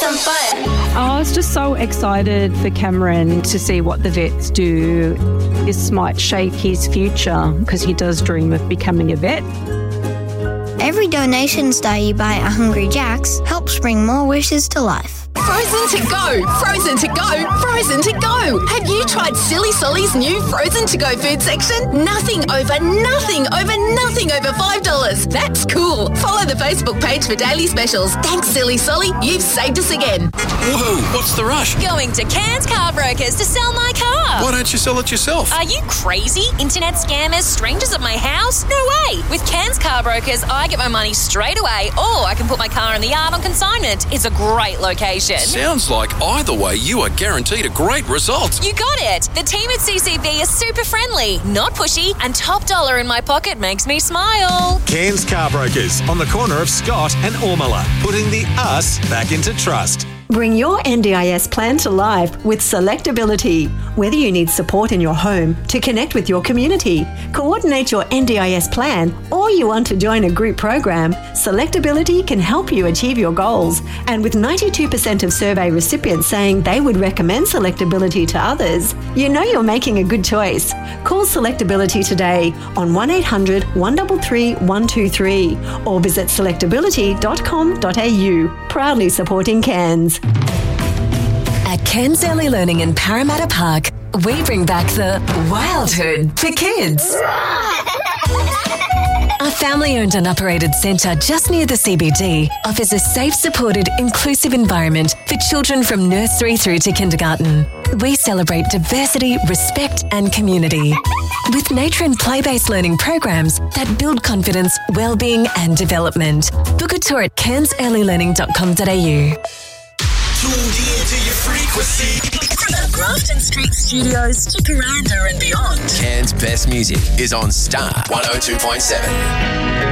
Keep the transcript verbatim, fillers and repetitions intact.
some fun. I was just so excited for Cameron to see what the vets do. This might shape his future because he does dream of becoming a vet. Every donation star you buy at Hungry Jack's helps bring more wishes to life. Frozen to go, frozen to go, frozen to go. Have you tried Silly Solly's new frozen to go food section? Nothing over nothing over nothing over five dollars. That's cool. Follow the Facebook page for daily specials. Thanks, Silly Solly. You've saved us again. Whoa, what's the rush? Going to Cairns Car Brokers to sell my car. Why don't you sell it yourself? Are you crazy? Internet scammers, strangers at my house? No way. With Cairns Car Brokers, I get my money straight away, or I can put my car in the yard on consignment. It's a great location. Sounds like either way you are guaranteed a great result. You got it. The team at C C V is super friendly, not pushy, and top dollar in my pocket makes me smile. Cairns Car Brokers on the corner of Scott and Ormala, putting the us back into trust. Bring your N D I S plan to life with Selectability. Whether you need support in your home to connect with your community, coordinate your N D I S plan, or you want to join a group program, Selectability can help you achieve your goals. And with ninety-two percent of survey recipients saying they would recommend Selectability to others, you know you're making a good choice. Call Selectability today on one eight hundred, one three three, one two three or visit selectability dot com dot a u. Proudly supporting Cairns. At Cairns Early Learning in Parramatta Park, we bring back the wildhood for kids. Our family-owned and operated centre just near the C B D offers a safe, supported, inclusive environment for children from nursery through to kindergarten. We celebrate diversity, respect and community. With nature and play-based learning programs that build confidence, well-being and development. Book a tour at cairns early learning dot com dot a u. Tuned in to your frequency. From Grafton Street Studios to Garanda and beyond. Cairns' best music is on Star one oh two point seven.